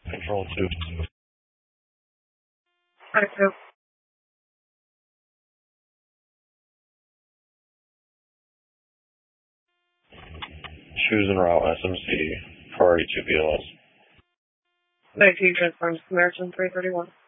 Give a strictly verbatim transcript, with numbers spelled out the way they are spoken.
Control two. Hi, two. Choose and route S M C, priority two B L S. nineteen transforms Samaritan three thirty-one.